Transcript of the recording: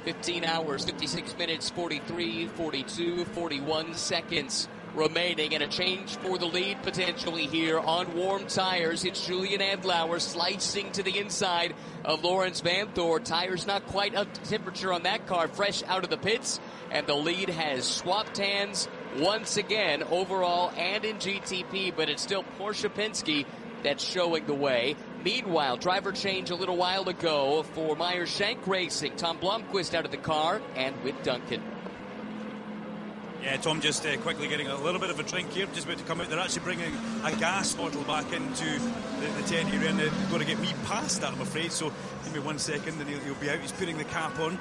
15 hours, 56 minutes, 43, 42, 41 seconds remaining, and a change for the lead potentially here on warm tires. It's Julian Andlauer slicing to the inside of Lawrence Vanthoor. Tires not quite up to temperature on that car, fresh out of the pits, and the lead has swapped hands once again overall and in GTP, but it's still Porsche Penske that's showing the way. Meanwhile, driver change a little while ago for Meyer Shank Racing. Tom Blomqvist out of the car and with Duncan. Yeah, Tom just quickly getting a little bit of a drink here, just about to come out. They're actually bringing a gas bottle back into the tent area, and they're going to get me past that, I'm afraid. So give me 1 second and he'll be out. He's putting the cap on.